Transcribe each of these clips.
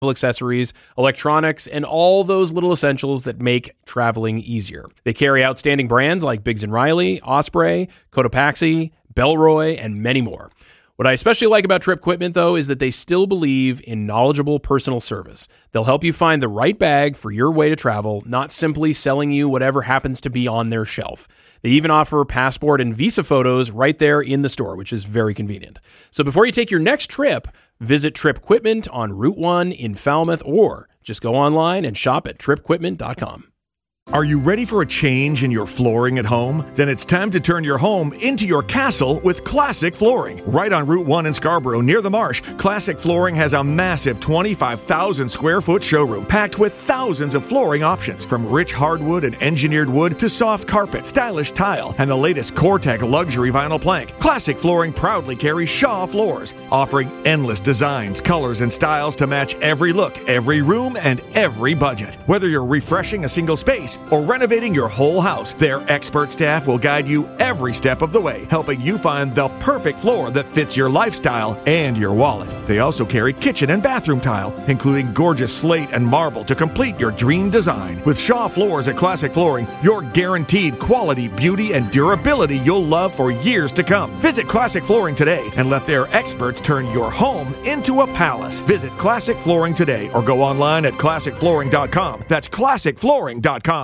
accessories, electronics, and all those little essentials that make traveling easier. They carry outstanding brands like Biggs & Riley, Osprey, Cotopaxi, Bellroy, and many more. What I especially like about Trip Equipment, though, is that they still believe in knowledgeable personal service. They'll help you find the right bag for your way to travel, not simply selling you whatever happens to be on their shelf. They even offer passport and visa photos right there in the store, which is very convenient. So before you take your next trip, visit Trip Equipment on Route 1 in Falmouth, or just go online and shop at tripequipment.com. Are you ready for a change in your flooring at home? Then it's time to turn your home into your castle with Classic Flooring. Right on Route 1 in Scarborough, near the marsh, Classic Flooring has a massive 25,000 square foot showroom packed with thousands of flooring options, from rich hardwood and engineered wood to soft carpet, stylish tile, and the latest Core-Tech luxury vinyl plank. Classic Flooring proudly carries Shaw floors, offering endless designs, colors, and styles to match every look, every room, and every budget. Whether you're refreshing a single space or renovating your whole house, their expert staff will guide you every step of the way, helping you find the perfect floor that fits your lifestyle and your wallet. They also carry kitchen and bathroom tile, including gorgeous slate and marble to complete your dream design. With Shaw Floors at Classic Flooring, you're guaranteed quality, beauty, and durability you'll love for years to come. Visit Classic Flooring today and let their experts turn your home into a palace. Visit Classic Flooring today or go online at classicflooring.com. That's classicflooring.com.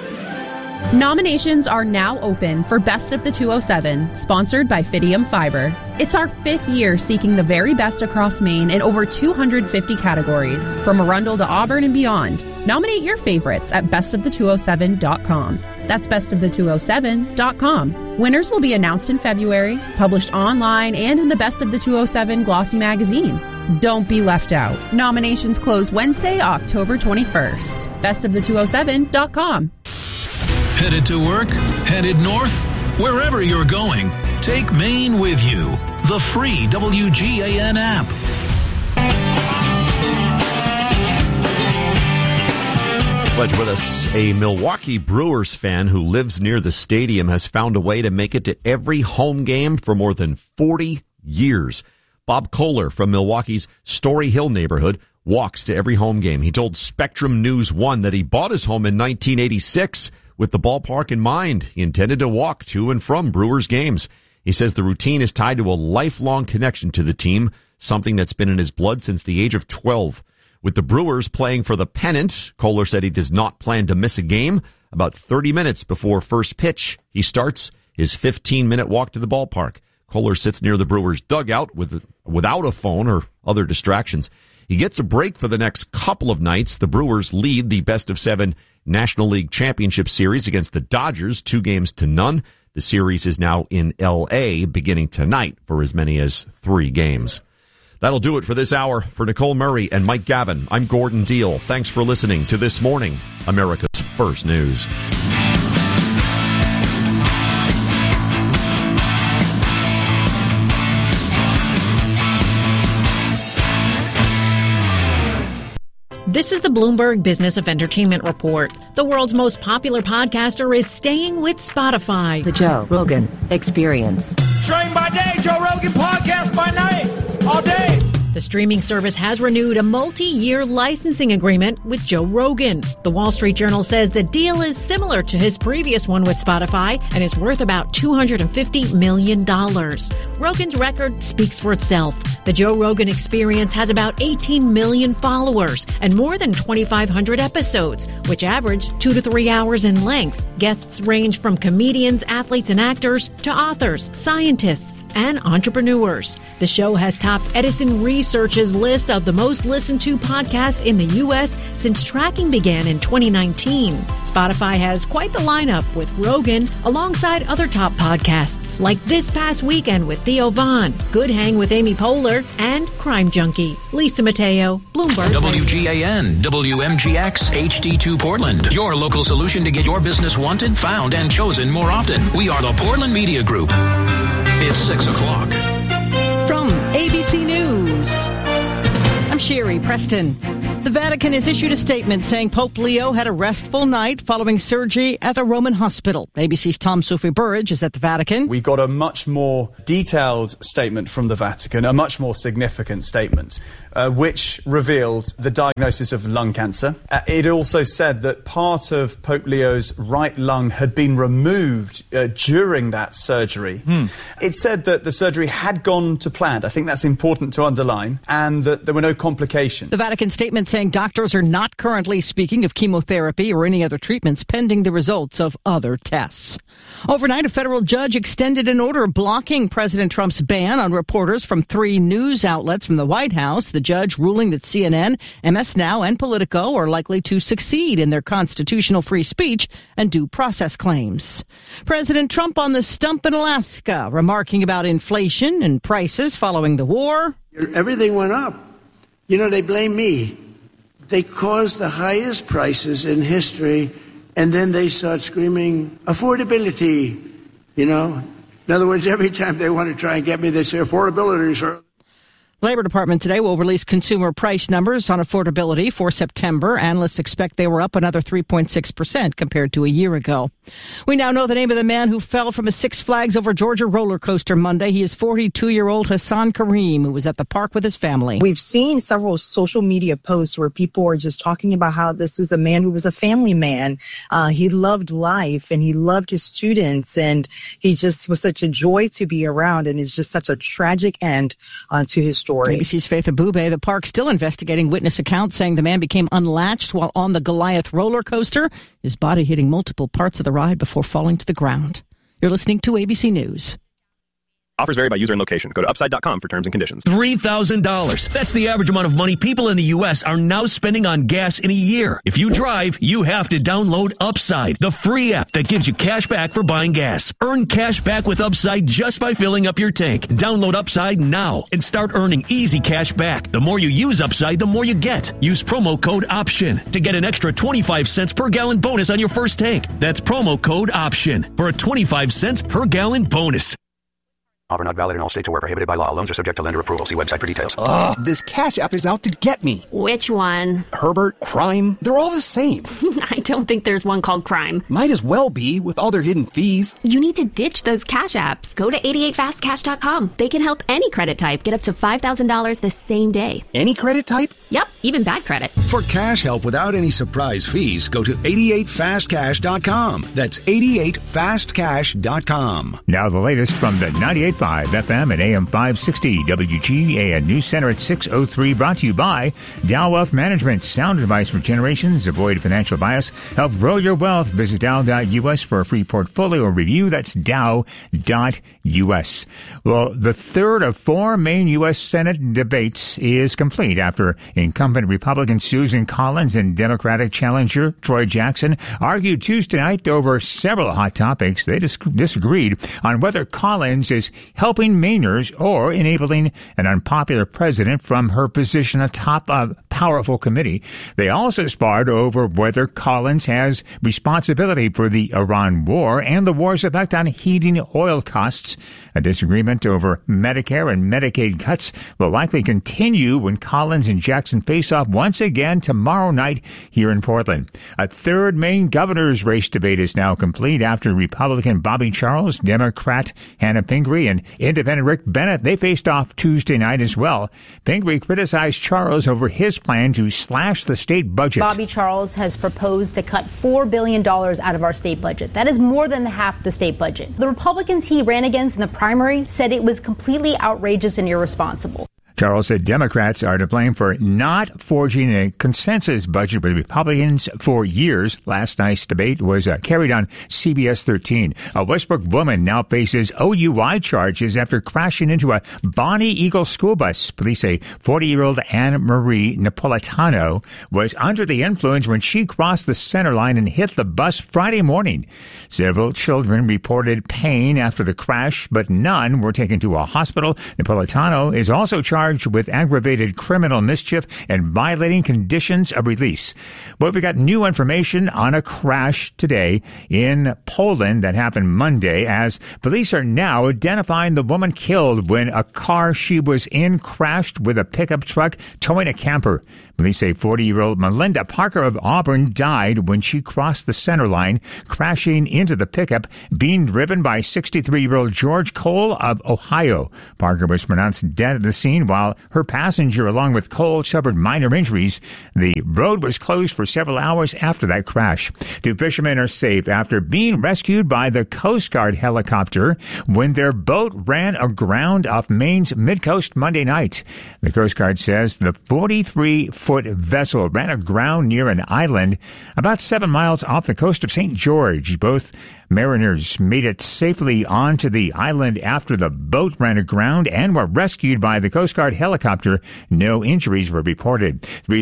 Nominations are now open for Best of the 207, sponsored by Fidium Fiber. It's our 5th year seeking the very best across Maine in over 250 categories, from Arundel to Auburn and beyond. Nominate your favorites at bestofthe207.com. That's bestofthe207.com. Winners will be announced in February, published online and in the Best of the 207 glossy magazine. Don't be left out. Nominations close Wednesday, October 21st. Bestofthe207.com. Headed to work? Headed north? Wherever you're going, take Maine with you. The free WGAN app. Pledge with us, a Milwaukee Brewers fan who lives near the stadium has found a way to make it to every home game for more than 40 years. Bob Kohler from Milwaukee's Story Hill neighborhood walks to every home game. He told Spectrum News 1 that he bought his home in 1986 with the ballpark in mind. He intended to walk to and from Brewers games. He says the routine is tied to a lifelong connection to the team, something that's been in his blood since the age of 12. With the Brewers playing for the pennant, Kohler said he does not plan to miss a game. About 30 minutes before first pitch, he starts his 15-minute walk to the ballpark. Kohler sits near the Brewers' dugout without a phone or other distractions. He gets a break for the next couple of nights. The Brewers lead the best-of-7 National League Championship Series against the Dodgers, 2-0. The series is now in L.A. beginning tonight for as many as 3 games. That'll do it for this hour. For Nicole Murray and Mike Gavin, I'm Gordon Deal. Thanks for listening to This Morning, America's First News. This is the Bloomberg Business of Entertainment Report. The world's most popular podcaster is staying with Spotify. The Joe Rogan Experience. Train by day, Joe Rogan podcast by night, all day. The streaming service has renewed a multi-year licensing agreement with Joe Rogan. The Wall Street Journal says the deal is similar to his previous one with Spotify and is worth about $250 million. Rogan's record speaks for itself. The Joe Rogan Experience has about 18 million followers and more than 2,500 episodes, which average 2 to 3 hours in length. Guests range from comedians, athletes, and actors to authors, scientists, and entrepreneurs. The show has topped Edison Research's list of the most listened to podcasts in the U.S. since tracking began in 2019. Spotify has quite the lineup with Rogan alongside other top podcasts like This Past Weekend with Theo Vaughn, Good Hang with Amy Poehler, and Crime Junkie. Lisa Mateo, Bloomberg. WGAN, WMGX, HD2 Portland. Your local solution to get your business wanted, found, and chosen more often. We are the Portland Media Group. It's 6 o'clock. From ABC News, I'm Sherry Preston. The Vatican has issued a statement saying Pope Leo had a restful night following surgery at a Roman hospital. ABC's Tom Sophie Burridge is at the Vatican. We got a much more detailed statement from the Vatican, a much more significant statement, which revealed the diagnosis of lung cancer. It also said that part of Pope Leo's right lung had been removed during that surgery. It said that the surgery had gone to plan. I think that's important to underline, and that there were no complications. The Vatican statement saying doctors are not currently speaking of chemotherapy or any other treatments pending the results of other tests. Overnight, a federal judge extended an order blocking President Trump's ban on reporters from 3 news outlets from the White House. The judge ruling that CNN, MS Now, and Politico are likely to succeed in their constitutional free speech and due process claims. President Trump on the stump in Alaska, remarking about inflation and prices following the war. Everything went up. You know, they blame me. They caused the highest prices in history, and then they start screaming, affordability, you know. In other words, every time they want to try and get me, they say affordability, sir. Labor Department today will release consumer price numbers on affordability for September. Analysts expect they were up another 3.6% compared to a year ago. We now know the name of the man who fell from a Six Flags Over Georgia roller coaster Monday. He is 42-year-old Hassan Kareem, who was at the park with his family. We've seen several social media posts where people are just talking about how this was a man who was a family man. He loved life and he loved his students, and he just was such a joy to be around, and it's just such a tragic end to his story. ABC's Faith Abube. The park still investigating witness accounts saying the man became unlatched while on the Goliath roller coaster, his body hitting multiple parts of the ride before falling to the ground. You're listening to ABC News. Offers vary by user and location. Go to upside.com for terms and conditions. $3,000. That's the average amount of money people in the U.S. are now spending on gas in a year. If you drive, you have to download Upside, the free app that gives you cash back for buying gas. Earn cash back with Upside just by filling up your tank. Download Upside now and start earning easy cash back. The more you use Upside, the more you get. Use promo code OPTION to get an extra 25 cents per gallon bonus on your first tank. That's promo code OPTION for a 25 cents per gallon bonus. Offer not valid in all states or where prohibited by law. Loans are subject to lender approval. See website for details. Ugh, this Cash App is out to get me. Which one? Herbert, Crime, they're all the same. I don't think there's one called Crime. Might as well be with all their hidden fees. You need to ditch those Cash Apps. Go to 88fastcash.com. They can help any credit type get up to $5,000 the same day. Any credit type? Yep, even bad credit. For cash help without any surprise fees, go to 88fastcash.com. That's 88fastcash.com. Now the latest from the 98.5 FM and AM 560 WGAN News Center at 6:03, brought to you by Dow Wealth Management. Sound advice for generations. Avoid financial bias. Help grow your wealth. Visit Dow.us for a free portfolio review. That's Dow.us. Well, the third of 4 main U.S. Senate debates is complete after incumbent Republican Susan Collins and Democratic challenger Troy Jackson argued Tuesday night over several hot topics. They disagreed on whether Collins is helping Mainers or enabling an unpopular president from her position atop a powerful committee. They also sparred over whether Collins has responsibility for the Iran war and the war's effect on heating oil costs. A disagreement over Medicare and Medicaid cuts will likely continue when Collins and Jackson face off once again tomorrow night here in Portland. A third Maine governor's race debate is now complete after Republican Bobby Charles, Democrat Hannah Pingree, and Independent Rick Bennett, they faced off Tuesday night as well. Pingree criticized Charles over his plan to slash the state budget. Bobby Charles has proposed to cut $4 billion out of our state budget. That is more than half the state budget. The Republicans he ran against in the primary said it was completely outrageous and irresponsible. Charles said Democrats are to blame for not forging a consensus budget with Republicans for years. Last night's debate was carried on CBS 13. A Westbrook woman now faces OUI charges after crashing into a Bonnie Eagle school bus. Police say 40-year-old Anne Marie Napolitano was under the influence when she crossed the center line and hit the bus Friday morning. Several children reported pain after the crash, but none were taken to a hospital. Napolitano is also charged with aggravated criminal mischief and violating conditions of release. Well, we got new information on a crash today in Poland that happened Monday, as police are now identifying the woman killed when a car she was in crashed with a pickup truck towing a camper. Police say 40-year-old Melinda Parker of Auburn died when she crossed the center line, crashing into the pickup being driven by 63-year-old George Cole of Ohio. Parker was pronounced dead at the scene, while her passenger, along with Cole, suffered minor injuries. The road was closed for several hours after that crash. Two fishermen are safe after being rescued by the Coast Guard helicopter when their boat ran aground off Maine's mid-coast Monday night. The Coast Guard says the 43-foot vessel ran aground near an island about 7 miles off the coast of St. George. Both mariners made it safely onto the island after the boat ran aground and were rescued by the Coast Guard helicopter. No injuries were reported. Three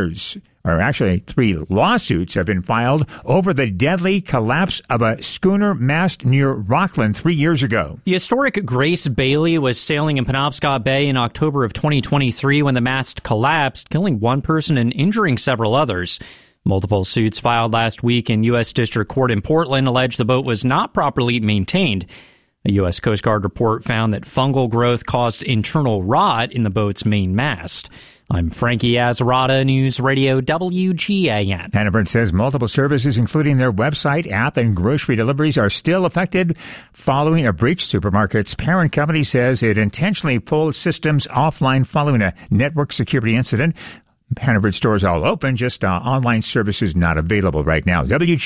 lawsuits have been filed over the deadly collapse of a schooner mast near Rockland 3 years ago. The historic Grace Bailey was sailing in Penobscot Bay in October of 2023 when the mast collapsed, killing one person and injuring several others. Multiple suits filed last week in U.S. District Court in Portland allege the boat was not properly maintained. A U.S. Coast Guard report found that fungal growth caused internal rot in the boat's main mast. I'm Frankie Azarada, News Radio WGAN. Hannaford says multiple services, including their website, app, and grocery deliveries, are still affected following a breach. Supermarket's parent company says it intentionally pulled systems offline following a network security incident. Hannaford stores all open, just online services not available right now.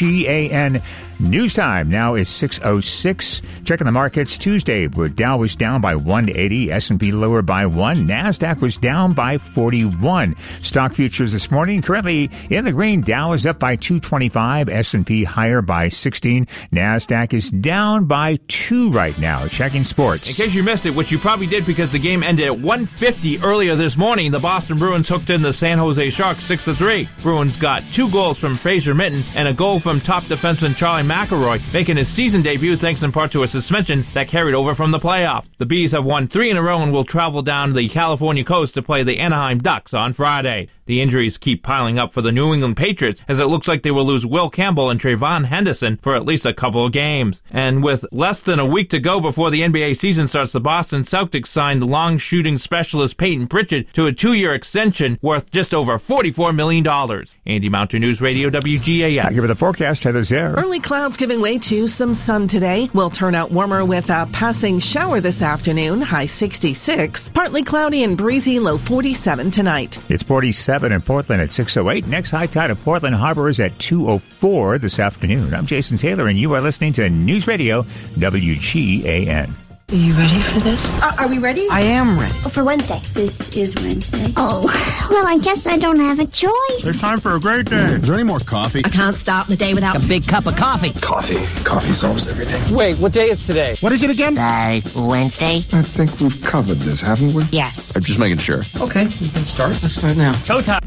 WGAN News Time now is 6:06. Checking the markets Tuesday, where Dow was down by 180, S&P lower by 1, NASDAQ was down by 41. Stock futures this morning currently in the green. Dow is up by 225, S&P higher by 16, NASDAQ is down by 2 right now. Checking sports. In case you missed it, which you probably did because the game ended at 1:50 earlier this morning, the Boston Bruins hooked in the San Jose Sharks 6-3. Bruins got 2 goals from Fraser Minton and a goal from top defenseman Charlie McElroy, making his season debut thanks in part to a suspension that carried over from the playoff. The Bees have won 3 in a row and will travel down the California coast to play the Anaheim Ducks on Friday. The injuries keep piling up for the New England Patriots, as it looks like they will lose Will Campbell and Trayvon Henderson for at least a couple of games. And with less than a week to go before the NBA season starts, the Boston Celtics signed long-shooting specialist Peyton Pritchard to a 2-year extension worth just over $44 million. Andy Mountain, News Radio WGAN. Give it the forecast. Heather's there. Early clouds giving way to some sun today. Will turn out warmer with a passing shower this afternoon. High 66. Partly cloudy and breezy. Low 47 tonight. It's 47 in Portland at 6:08. Next high tide of Portland Harbor is at 2:04 this afternoon. I'm Jason Taylor, and you are listening to News Radio WGAN. Are you ready for this? Are we ready? I am ready. Oh, for Wednesday. This is Wednesday. Oh, well, I guess I don't have a choice. There's time for a great day. Is there any more coffee? I can't start the day without a big cup of coffee. Coffee solves everything. Wait, what day is today? What is it again? Wednesday. I think we've covered this, haven't we? Yes. I'm just making sure. Okay, we can start. Let's start now. Showtime.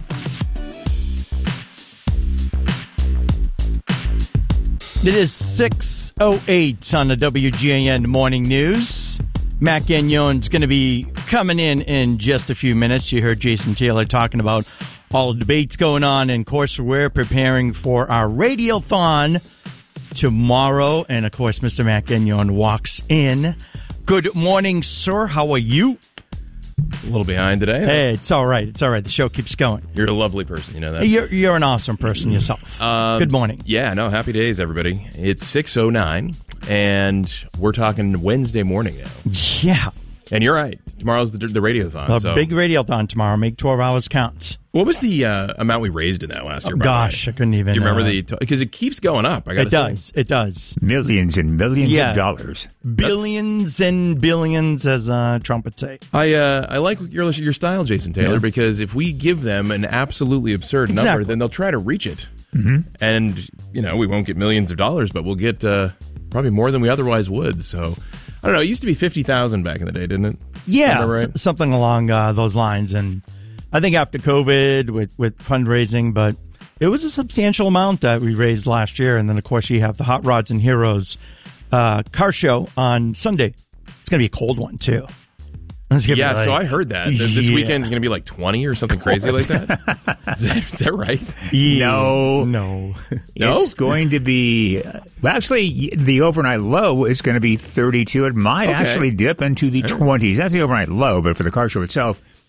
It is 6:08 on the WGAN Morning News. Matt Gagnon's going to be coming in just a few minutes. You heard Jason Taylor talking about all the debates going on. And, of course, we're preparing for our Radiothon tomorrow. And, of course, Mr. Matt Gagnon walks in. Good morning, sir. How are you? A little behind today. Hey, it's all right. It's all right. The show keeps going. You're a lovely person. You know that. You're an awesome person yourself. Good morning. Yeah, no, happy days, everybody. It's 6:09, and we're talking Wednesday morning now. Yeah. And you're right. Tomorrow's the Radiothon. Big Radiothon tomorrow. Make 12 hours count. What was the amount we raised in that last year? Gosh, I couldn't even. Do you remember because it keeps going up. It does. Millions and millions of dollars. Billions and billions, as Trump would say. I like your style, Jason Taylor, because if we give them an absolutely absurd number, then they'll try to reach it. Mm-hmm. And, we won't get millions of dollars, but we'll get probably more than we otherwise would. So, I don't know. It used to be 50,000 back in the day, didn't it? Yeah, right? Something along those lines. And I think after COVID with fundraising, but it was a substantial amount that we raised last year. And then, of course, you have the Hot Rods and Heroes car show on Sunday. It's going to be a cold one, too. Yeah, so I heard that. This weekend is going to be like 20 or something crazy like that. Is that right? No. It's going to be... actually, the overnight low is going to be 32. It might actually dip into the 20s. That's the overnight low, but for the car show itself,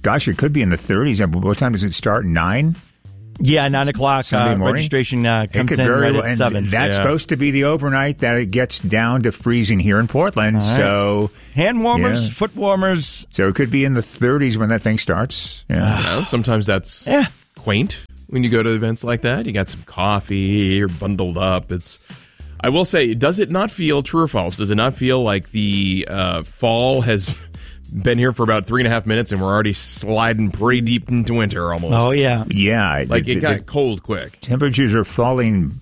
Gosh, it could be in the 30s. What time does it start? 9? Yeah, 9 o'clock. Sunday morning. Registration comes in right at 7. That's supposed to be the overnight that it gets down to freezing here in Portland. Right. So hand warmers, foot warmers. So it could be in the 30s when that thing starts. Yeah. Sometimes that's quaint when you go to events like that. You got some coffee, you're bundled up. I will say, does it not feel, true or false, does it not feel like the fall has been here for about 3.5 minutes and we're already sliding pretty deep into winter almost? Oh, yeah. Yeah. Like it got cold quick. Temperatures are falling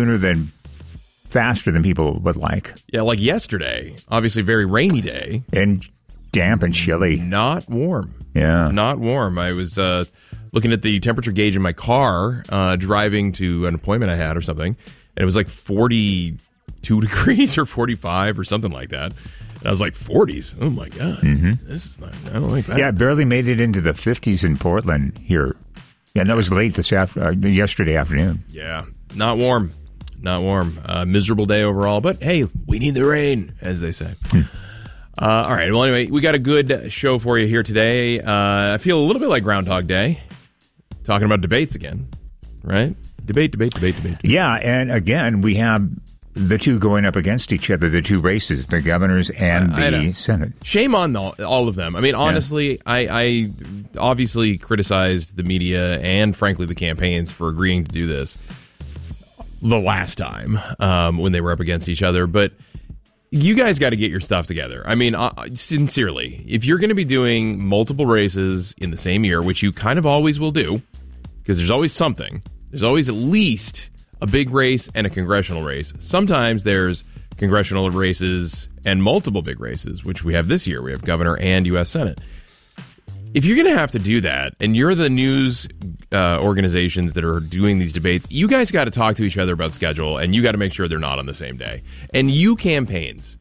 faster than people would like. Yeah, like yesterday. Obviously, very rainy day. And damp and chilly. Not warm. Yeah. Not warm. I was looking at the temperature gauge in my car, driving to an appointment I had or something, and it was like 42 degrees or 45 or something like that. And I was like, 40s? Oh, my God. Mm-hmm. This is not, I don't like that. Yeah, it barely made it into the 50s in Portland here. Yeah, and that was late yesterday afternoon. Yeah, not warm. Not warm. Miserable day overall, but hey, we need the rain, as they say. All right, well, anyway, we got a good show for you here today. I feel a little bit like Groundhog Day, talking about debates again, right? Debate. Yeah, and again, we have the two going up against each other, the two races, the governors and the Senate. Shame on all of them. I mean, honestly, I obviously criticized the media and, frankly, the campaigns for agreeing to do this the last time when they were up against each other. But you guys got to get your stuff together. I mean, sincerely, if you're going to be doing multiple races in the same year, which you kind of always will do, because there's always something, there's always at least a big race and a congressional race. Sometimes there's congressional races and multiple big races, which we have this year. We have governor and U.S. Senate. If you're going to have to do that, and you're the news organizations that are doing these debates, you guys got to talk to each other about schedule, and you got to make sure they're not on the same day. And you campaigns,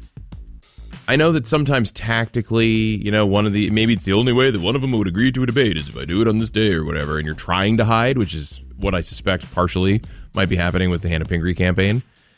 I know that sometimes tactically, maybe it's the only way that one of them would agree to a debate is if I do it on this day or whatever, and you're trying to hide, which is what I suspect partially might be happening with the Hannah Pingree campaign.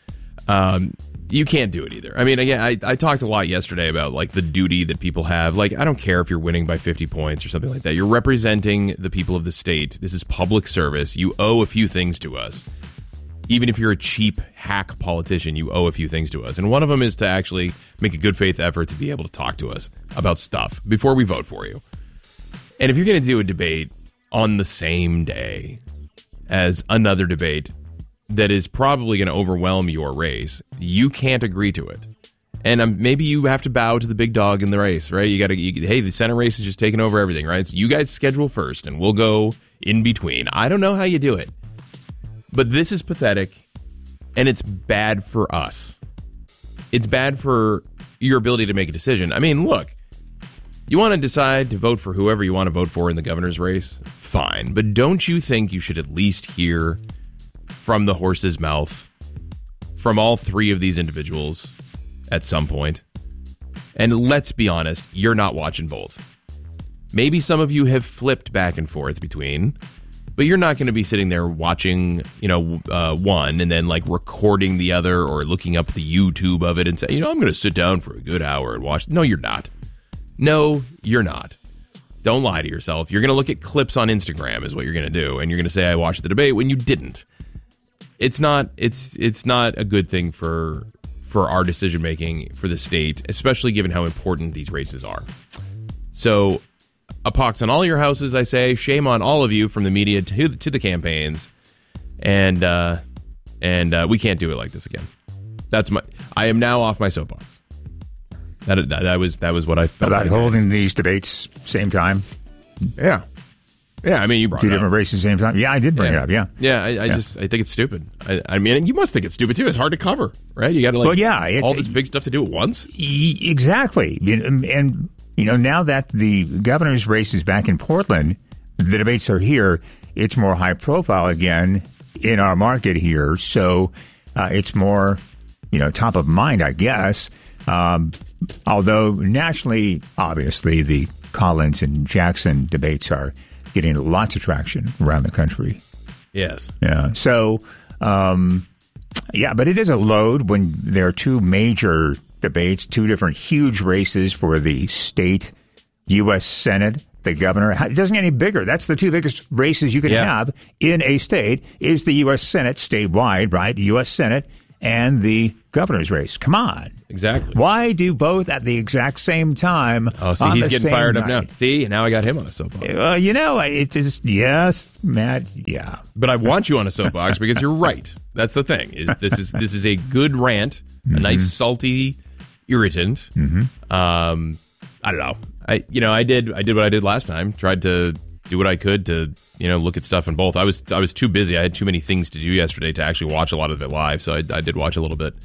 You can't do it either. I mean, again, I talked a lot yesterday about like the duty that people have. Like, I don't care if you're winning by 50 points or something like that. You're representing the people of the state. This is public service. You owe a few things to us. Even if you're a cheap hack politician, you owe a few things to us. And one of them is to actually make a good faith effort to be able to talk to us about stuff before we vote for you. And if you're going to do a debate on the same day as another debate that is probably going to overwhelm your race, you can't agree to it. And maybe you have to bow to the big dog in the race, right? Hey, the Senate race is just taking over everything, right? So you guys schedule first, and we'll go in between. I don't know how you do it, but this is pathetic, and it's bad for us. It's bad for your ability to make a decision. I mean, look, you want to decide to vote for whoever you want to vote for in the governor's race? Fine. But don't you think you should at least hear from the horse's mouth from all three of these individuals at some point? And let's be honest, you're not watching both. Maybe some of you have flipped back and forth between, but you're not going to be sitting there watching, one and then like recording the other or looking up the YouTube of it and say, I'm going to sit down for a good hour and watch. No, you're not. No, you're not. Don't lie to yourself. You're going to look at clips on Instagram is what you're going to do. And you're going to say, I watched the debate when you didn't. It's not a good thing for our decision making for the state, especially given how important these races are. So a pox on all your houses, I say. Shame on all of you, from the media to the campaigns. And we can't do it like this again. I am now off my soapbox. That was what I felt about holding these debates same time. Yeah. I mean, you brought two different races same time. Yeah, I did bring it up. Yeah. I think it's stupid. I mean, you must think it's stupid too. It's hard to cover, right? You got to all this big stuff to do at once. Exactly. And now that the governor's race is back in Portland, the debates are here. It's more high profile again in our market here, so it's more top of mind, I guess. Although nationally, obviously, the Collins and Jackson debates are getting lots of traction around the country. Yes. Yeah. So, but it is a load when there are two major debates, two different huge races for the state U.S. Senate the governor. It doesn't get any bigger. That's the two biggest races you can have in a state is the U.S. Senate statewide, right? U.S. Senate and the governor's race. Come on. Exactly. Why do both at the exact same time? Oh, see, he's getting fired up now. See, now I got him on a soapbox. It just, yes, Matt, yeah. But I want you on a soapbox because you're right. That's the thing. This is a good rant, a nice salty irritant. I don't know. I did what I did last time. Tried to do what I could to look at stuff in both. I was too busy. I had too many things to do yesterday to actually watch a lot of it live. So I did watch a little bit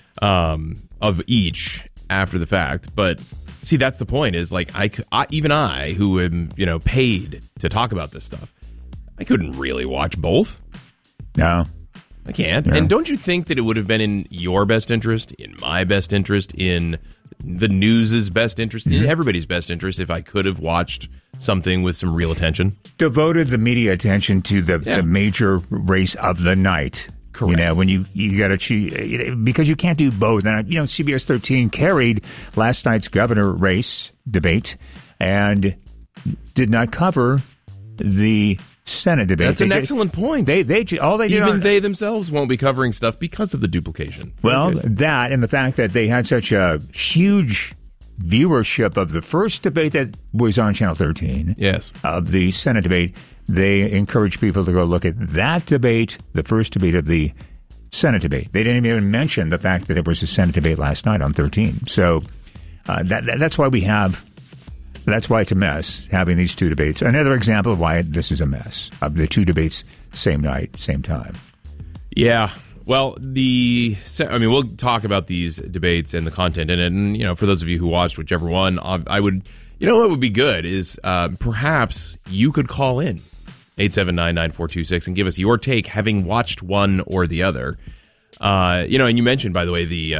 of each after the fact. But see, that's the point. Is like even I who am paid to talk about this stuff, I couldn't really watch both. No, I can't. No. And don't you think that it would have been in your best interest, in my best interest, in the news's best interest, in everybody's best interest, if I could have watched something with some real attention? Devoted the media attention to the major race of the night. Correct. When you got to choose, because you can't do both. And CBS 13 carried last night's governor race debate and did not cover the Senate debate. That's an excellent point. They themselves won't be covering stuff because of the duplication. Well, that and the fact that they had such a huge viewership of the first debate that was on Channel 13. Yes. Of the Senate debate, they encouraged people to go look at that debate, the first debate of the Senate debate. They didn't even mention the fact that there was a Senate debate last night on 13. So that's why we have. That's why it's a mess, having these two debates. Another example of why this is a mess, of the two debates same night, same time. Yeah. Well, we'll talk about these debates and the content in it. And, for those of you who watched whichever one, I would, what would be good is perhaps you could call in 879-9426 and give us your take, having watched one or the other. And you mentioned, by the way, the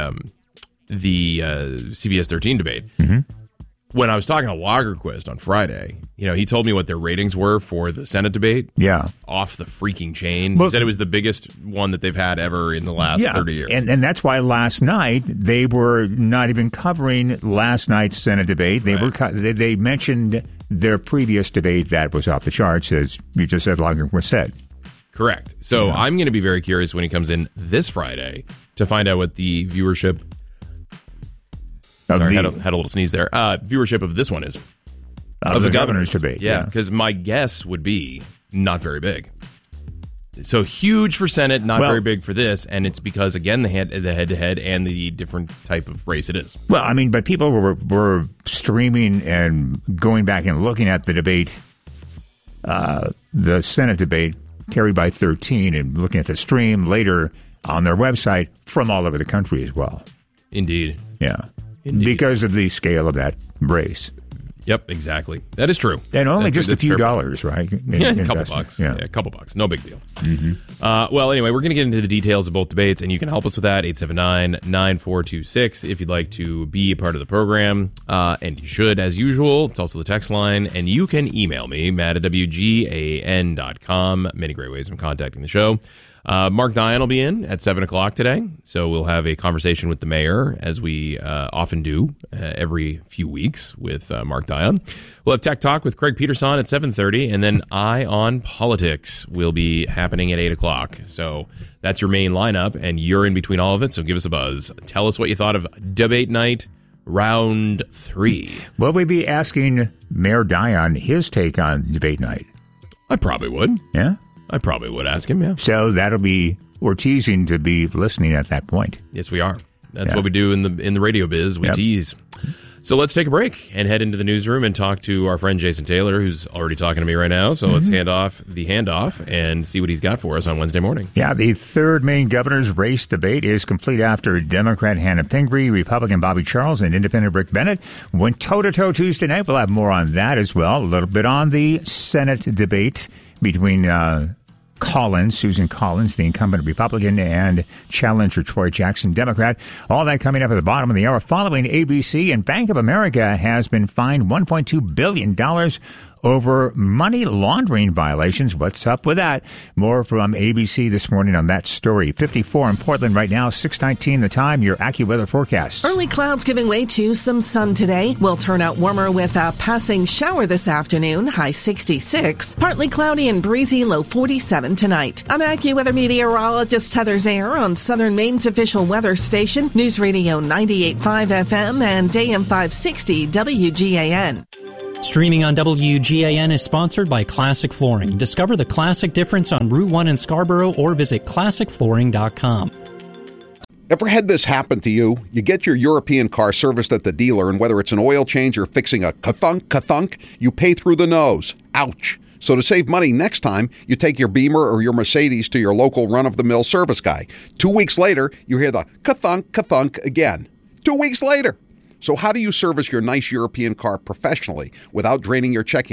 CBS 13 debate. Mm-hmm. When I was talking to Lagerquist on Friday, he told me what their ratings were for the Senate debate. Yeah. Off the freaking chain. He said it was the biggest one that they've had ever in the last 30 years. And that's why last night they were not even covering last night's Senate debate. They they mentioned their previous debate that was off the charts, as you just said, Lagerquist said. Correct. So I'm going to be very curious when he comes in this Friday to find out what the viewership... Sorry, had a little sneeze there. Viewership of this one is of the governor's debate. Yeah, because my guess would be not very big. So huge for Senate, not very big for this, and it's because again the head-to-head and the different type of race it is. Well, but people were streaming and going back and looking at the debate, the Senate debate carried by 13, and looking at the stream later on their website from all over the country as well. Indeed. Yeah. Indeed. Because of the scale of that race. Yep, exactly. That is true. And only just a few dollars, right? A couple bucks. Yeah, a couple bucks. No big deal. Mm-hmm. Well, anyway, we're going to get into the details of both debates, and you can help us with that, 879-9426, if you'd like to be a part of the program. And you should, as usual. It's also the text line, and you can email me, matt@wgan.com. Many great ways of contacting the show. Mark Dion will be in at 7 o'clock today, so we'll have a conversation with the mayor, as we often do every few weeks with Mark Dion. We'll have Tech Talk with Craig Peterson at 7:30, and then Eye on Politics will be happening at 8 o'clock. So that's your main lineup, and you're in between all of it, so give us a buzz. Tell us what you thought of Debate Night Round 3. Will we be asking Mayor Dion his take on Debate Night? I probably would. Yeah? I probably would ask him, yeah. So we're teasing to be listening at that point. Yes, we are. That's what we do in the radio biz. We tease. So let's take a break and head into the newsroom and talk to our friend Jason Taylor, who's already talking to me right now. So let's hand off the handoff and see what he's got for us on Wednesday morning. Yeah, the third main governor's race debate is complete after Democrat Hannah Pingree, Republican Bobby Charles, and Independent Rick Bennett went toe-to-toe Tuesday night. We'll have more on that as well. A little bit on the Senate debate between Susan Collins, the incumbent Republican, and challenger Troy Jackson, Democrat. All that coming up at the bottom of the hour. Following ABC, and Bank of America has been fined $1.2 billion over money laundering violations. What's up with that? More from ABC this morning on that story. 54 in Portland right now, 6:19 the time. Your AccuWeather forecast. Early clouds giving way to some sun today. Will turn out warmer with a passing shower this afternoon. High 66. Partly cloudy and breezy. Low 47 tonight. I'm AccuWeather meteorologist Heather Zayer on Southern Maine's official weather station, News Radio 98.5 FM and AM 560 WGAN. Streaming on WGAN is sponsored by Classic Flooring. Discover the classic difference on Route 1 in Scarborough or visit classicflooring.com. Ever had this happen to you? You get your European car serviced at the dealer, and whether it's an oil change or fixing a ka-thunk, you pay through the nose. Ouch. So to save money next time, you take your Beamer or your Mercedes to your local run-of-the-mill service guy. 2 weeks later, you hear the ka-thunk again. 2 weeks later. So how do you service your nice European car professionally without draining your checking